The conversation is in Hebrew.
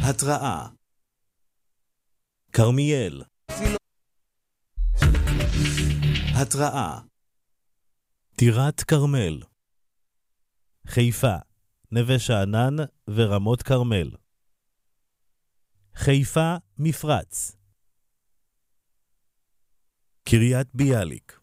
התראה. כרמיאל. התראה. טירת כרמל. חיפה, נווה שאנן ורמות כרמל. חיפה מפרץ. קריית ביאליק.